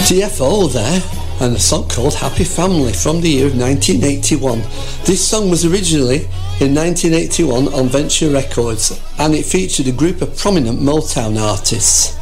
TFO there, and a song called Happy Family from the year of 1981. This song was originally in 1981 on Venture Records, and it featured a group of prominent Motown artists.